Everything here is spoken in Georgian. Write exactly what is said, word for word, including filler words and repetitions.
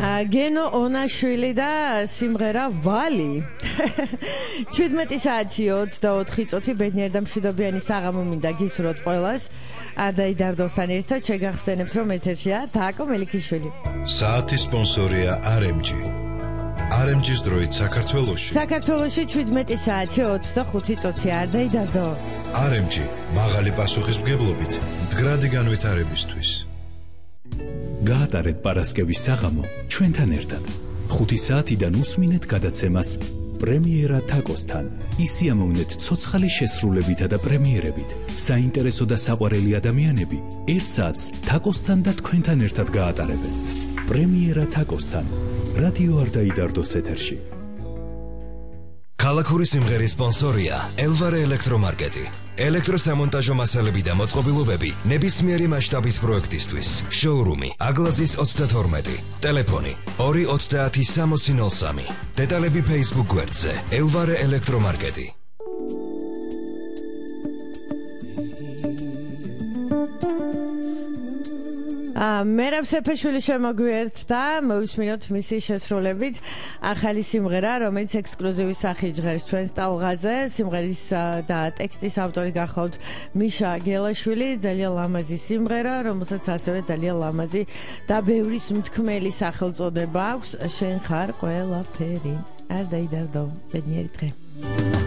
გენო ონაშვილი და სიმღერა ვალი. შვიდმეტი საათი ოცდაოთხი წუთი ბედნიერ და მშვიდობიანი საღამო მინდა გისურვოთ ყველას. ადაიდარდოსთან ერთად შეგახსენებს რომ ეთერშია თაკო მელიქიშვილი. საათის სპონსორია არ ემ ჯი. არ ემ ჯის დროით საქართველოში. საქართველოში შვიდმეტი საათი ოცდახუთი წუთი ადაიდარდო. არ ემ ჯი მაღალი პასუხისმგებლობით მდგრადი განვითარებისთვის. გაატარეთ პარასკევის საღამო ჩვენთან ერთად. ხუთი საათიდან უსმინეთ გადაცემას პრემიერა თაკოსთან. ისიამოვნეთ ცოცხალი შესრულებითა და პრემიერებით. საინტერესო და საყვარელი ადამიანები ერთ საათს თაკოსთან და თქვენთან ერთად გაატარებენ. პრემიერა თაკოსთან. რადიო არ დაიდარდოს ეთერში. ქალაქური სიმღერის სპონსორია ელვარე ელექტრომარკეტი. ელექტროსამონტაჟო მასალები და მოწყობილობები ნებისმიერი მასშტაბის პროექტისთვის. შოურუმი აგლაძის ოცდათორმეტი. ტელეფონი ორი ოცდაათი სამოცი ნოლ სამი. დეტალები Facebook გვერდზე ელვარე ელექტრომარკეტი. მერაბ სეფეშვილი შემოგვიერთ და მოვისმინოთ მისი შესრულებით ახალი სიმღერა, რომელიც ექსკლუზივის სახით ჟღერს ჩვენს ტალღაზე. სიმღერის და ტექსტის ავტორი გახლავთ მიშა გელაშვილი. ძალიან ლამაზი სიმღერა, რომელსაც ასევე ძალიან ლამაზი და ბევრის მთქმელი სახელწოდება აქვს. შენ ხარ ყველაფერი. არ დაიდარდო, ბედნიერი დღე.